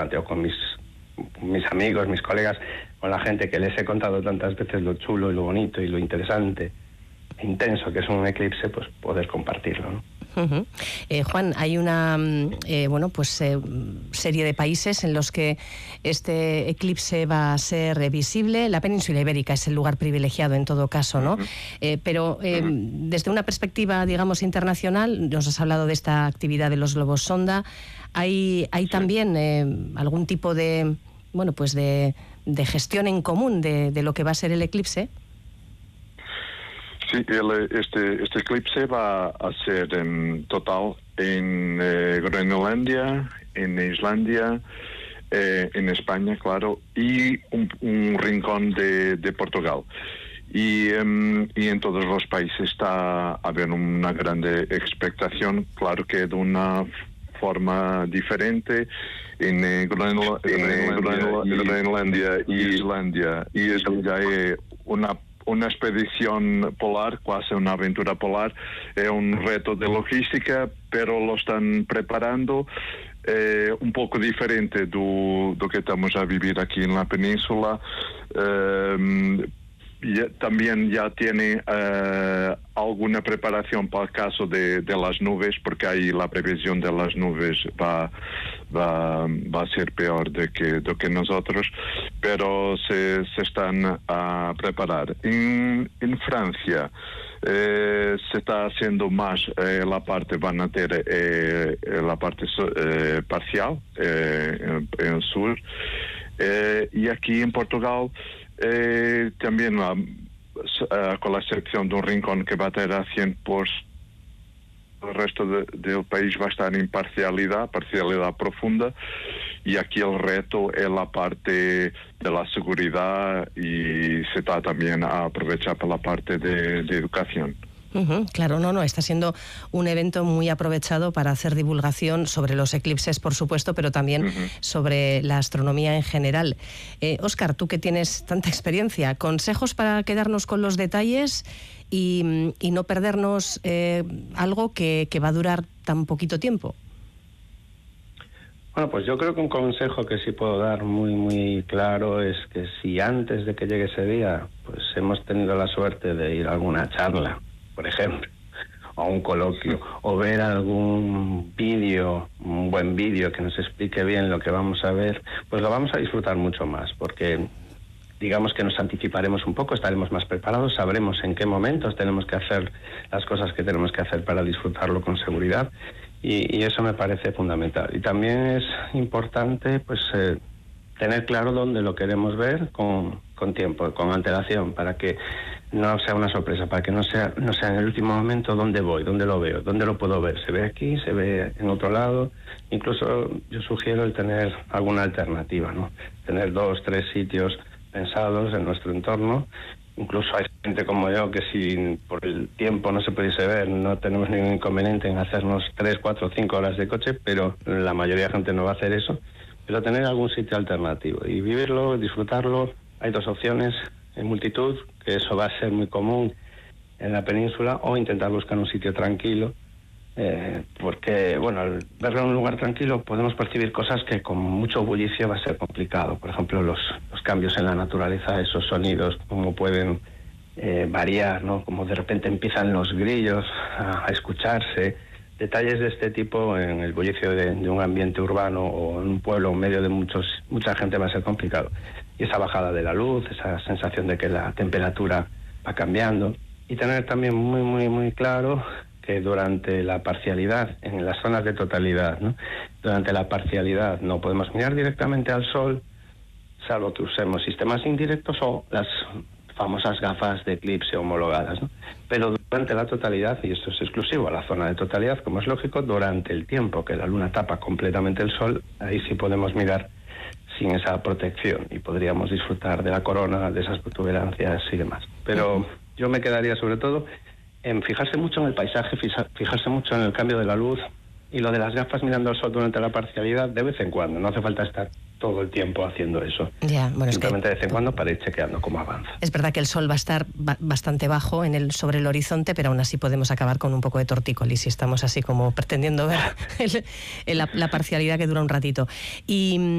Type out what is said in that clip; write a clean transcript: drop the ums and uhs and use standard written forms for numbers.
importante, o con mis amigos, mis colegas, con la gente que les he contado tantas veces lo chulo y lo bonito y lo interesante e intenso que es un eclipse, pues poder compartirlo, ¿no? Juan, hay una serie de países en los que este eclipse va a ser visible. La península ibérica es el lugar privilegiado en todo caso, ¿no? Pero desde una perspectiva, digamos, internacional, nos has hablado de esta actividad de los globos sonda. ¿Hay también algún tipo de gestión en común de lo que va a ser el eclipse? Sí, este eclipse va a ser en total en Groenlandia, en Islandia, en España, claro, y un rincón de Portugal. Y en todos los países está a haber una grande expectación, claro que de una forma diferente en Groenlandia y Islandia. Y ya es una expedición polar, quase una aventura polar, es un reto de logística, pero lo están preparando un poco diferente do que estamos a vivir aquí en la península. También ya tiene alguna preparación para el caso de las nubes, porque ahí la previsión de las nubes va a ser peor do que nosotros, pero se están a preparar. En Francia se está haciendo más la parte, van a ter la parte parcial en el sur, y aquí en Portugal también con la excepción de un rincón que va a ter a 100%, el resto del país va a estar en parcialidad profunda, y aquí el reto es la parte de la seguridad y se está también a aprovechar por la parte de educación. Claro, está siendo un evento muy aprovechado para hacer divulgación sobre los eclipses, por supuesto, pero también sobre la astronomía en general. Óscar, tú que tienes tanta experiencia, ¿consejos para quedarnos con los detalles y no perdernos algo que va a durar tan poquito tiempo? Bueno, pues yo creo que un consejo que sí puedo dar muy, muy claro es que si antes de que llegue ese día, pues hemos tenido la suerte de ir a alguna charla, por ejemplo, o a un coloquio, o ver algún vídeo, un buen vídeo que nos explique bien lo que vamos a ver, pues lo vamos a disfrutar mucho más, porque digamos que nos anticiparemos un poco, estaremos más preparados, sabremos en qué momentos tenemos que hacer las cosas que tenemos que hacer para disfrutarlo con seguridad, y eso me parece fundamental. Y también es importante pues tener claro dónde lo queremos ver con tiempo, con antelación, para que no sea una sorpresa, para que no sea en el último momento dónde voy, dónde lo veo, dónde lo puedo ver. Se ve aquí, se ve en otro lado. Incluso yo sugiero el tener alguna alternativa, ¿no? Tener 2, 3 sitios pensados en nuestro entorno. Incluso hay gente como yo que si por el tiempo no se pudiese ver, no tenemos ningún inconveniente en hacernos 3, 4, 5 horas de coche, pero la mayoría de gente no va a hacer eso. Pero tener algún sitio alternativo y vivirlo, disfrutarlo. Hay 2 opciones en multitud, que eso va a ser muy común en la península, o intentar buscar un sitio tranquilo, porque, bueno, al verlo en un lugar tranquilo podemos percibir cosas que con mucho bullicio va a ser complicado. Por ejemplo, los cambios en la naturaleza, esos sonidos, cómo pueden variar, ¿no? Como de repente empiezan los grillos a escucharse. Detalles de este tipo en el bullicio de un ambiente urbano o en un pueblo en medio de mucha gente va a ser complicado. Y esa bajada de la luz, esa sensación de que la temperatura va cambiando. Y tener también muy, muy, muy claro que durante la parcialidad, en las zonas de totalidad, ¿no? Durante la parcialidad no podemos mirar directamente al sol, salvo que usemos sistemas indirectos o las famosas gafas de eclipse homologadas, ¿no? Pero durante la totalidad, y esto es exclusivo a la zona de totalidad, como es lógico, durante el tiempo que la luna tapa completamente el sol, ahí sí podemos mirar sin esa protección y podríamos disfrutar de la corona, de esas protuberancias y demás. Pero yo me quedaría sobre todo en fijarse mucho en el paisaje, fijarse mucho en el cambio de la luz, y lo de las gafas mirando al sol durante la parcialidad de vez en cuando, no hace falta estar todo el tiempo haciendo eso. Simplemente de vez en cuando para ir chequeando cómo avanza. Es verdad que el sol va a estar bastante bajo sobre el horizonte, pero aún así podemos acabar con un poco de tortícolis si estamos así como pretendiendo ver la parcialidad que dura un ratito. Y